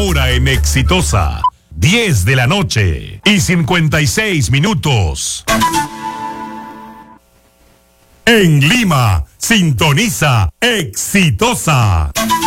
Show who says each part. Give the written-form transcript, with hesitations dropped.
Speaker 1: hora en Exitosa. 10 de la noche y 56 minutos. En Lima, sintoniza Exitosa.